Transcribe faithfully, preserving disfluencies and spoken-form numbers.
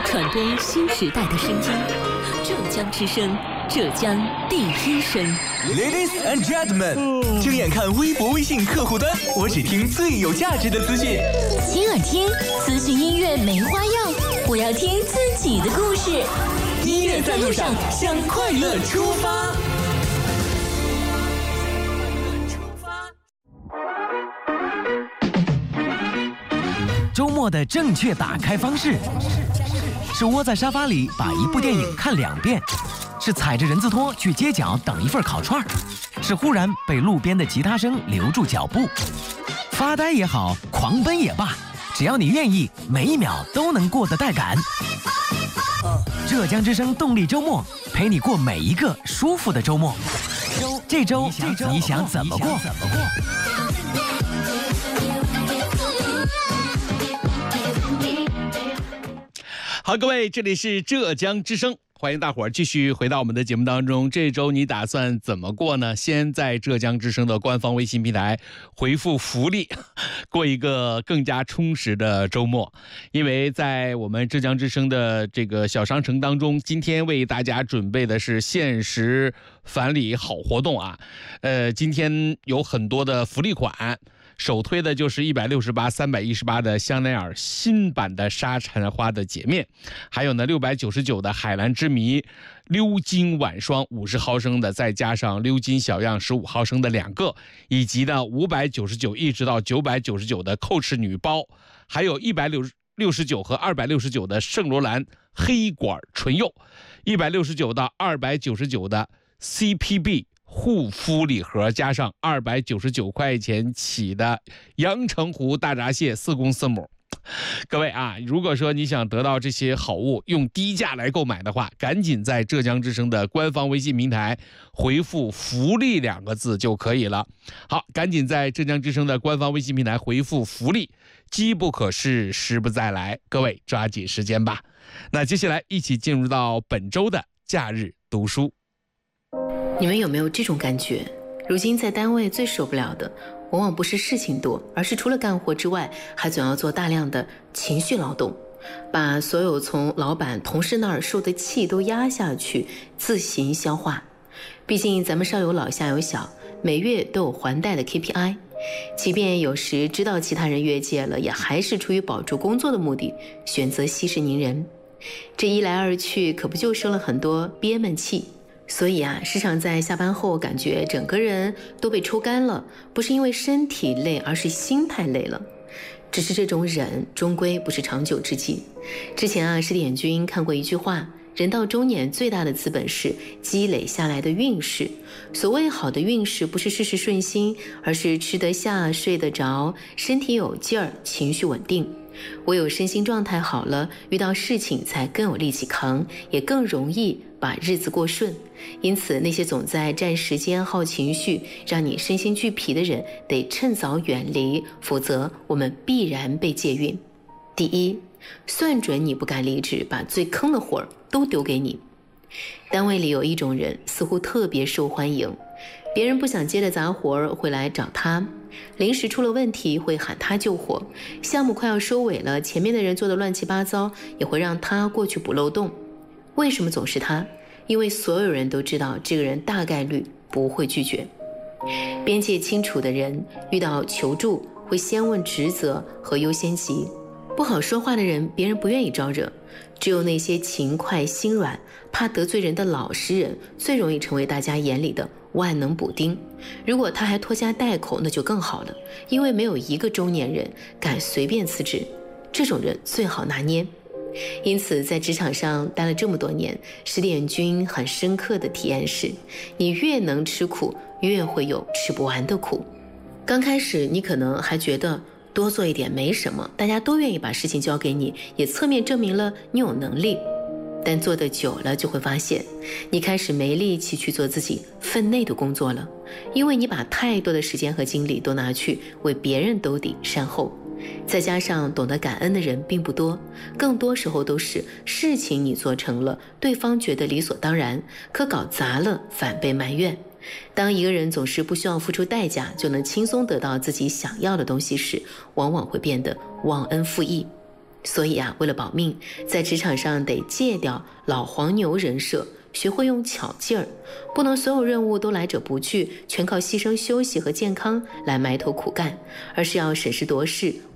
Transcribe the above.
传播新时代的声音，浙江之声，浙江第一声。 Ladies and gentlemen， 睁眼看微博、微信客户端，我只听最有价值的资讯。 亲耳听，资讯音乐没花样，我要听自己的故事。 音乐在路上，向快乐出发。 周末的正确打开方式是窝在沙发里把一部电影看两遍，是踩着人字拖去街角等一份烤串，是忽然被路边的吉他声留住脚步。发呆也好，狂奔也罢，只要你愿意，每一秒都能过得带感。浙江之声动力周末，陪你过每一个舒服的周末。这周你想怎么过？ 好，各位，这里是浙江之声，欢迎大伙儿继续回到我们的节目当中。这周你打算怎么过呢？先在浙江之声的官方微信平台回复福利，过一个更加充实的周末。因为在我们浙江之声的这个小商城当中，今天为大家准备的是限时返礼好活动啊。呃，今天有很多的福利款。首推的就是一百六十八、三百一十八的香奈儿新版的沙尘花的洁面，还有呢六百九十九的海蓝之谜鎏金晚霜五十毫升的，再加上鎏金小样十五毫升的两个，以及呢五百九十九一直到九百九十九的蔻驰女包，还有一百六十九和二百六十九的圣罗兰黑管唇釉，一百六十九到二百九十九的 C P B。护肤礼盒，加上二百九十九块钱起的阳澄湖大闸蟹四公四母。各位啊，如果说你想得到这些好物，用低价来购买的话，赶紧在浙江之声的官方微信平台回复福利两个字就可以了。好，赶紧在浙江之声的官方微信平台回复福利，机不可失，时不再来，各位抓紧时间吧。那接下来一起进入到本周的假日读书。 你们有没有这种感觉？如今在单位最受不了的往往不是事情多，而是除了干活之外，还总要做大量的情绪劳动，把所有从老板同事那儿受的气都压下去，自行消化。毕竟咱们上有老下有小，每月都有还贷的 K P I， 即便有时知道其他人越界了，也还是出于保住工作的目的，选择息事宁人。这一来二去，可不就生了很多憋闷气。所以啊，时常在下班后感觉整个人都被抽干了，不是因为身体累，而是心太累了。只是这种忍终归不是长久之计。之前啊，施点军看过一句话，人到中年最大的资本是积累下来的运势。所谓好的运势，不是事事顺心，而是吃得下、睡得着，身体有劲儿，情绪稳定。唯有身心状态好了，遇到事情才更有力气扛，也更容易把日子过顺。因此，那些总在占时间、耗情绪，让你身心俱疲的人，得趁早远离，否则我们必然被借运。第一，算准你不敢离职，把最坑的活儿都丢给你。单位里有一种人，似乎特别受欢迎，别人不想接的杂活儿会来找他，临时出了问题会喊他救火，项目快要收尾了，前面的人做的乱七八糟，也会让他过去补漏洞。为什么总是他？因为所有人都知道这个人大概率不会拒绝。边界清楚的人遇到求助会先问职责和优先级，不好说话的人别人不愿意招惹，只有那些勤快心软怕得罪人的老实人最容易成为大家眼里的万能补丁。如果他还拖家带口，那就更好了，因为没有一个中年人敢随便辞职，这种人最好拿捏。因此在职场上待了这么多年，施点军很深刻的体验是，你越能吃苦，越会有吃不完的苦。刚开始你可能还觉得多做一点没什么，大家都愿意把事情交给你，也侧面证明了你有能力。但做得久了就会发现，你开始没力气去做自己分内的工作了，因为你把太多的时间和精力都拿去为别人兜底善后。再加上懂得感恩的人并不多，更多时候都是事情你做成了，对方觉得理所当然，可搞砸了反被埋怨。当一个人总是不需要付出代价就能轻松得到自己想要的东西时，往往会变得忘恩负义。 所以啊，为了保命，在职场上得戒掉老黄牛人设，学会用巧劲儿，不能所有任务都来者不拒，全靠牺牲休息和健康来埋头苦干，而是要审时度势，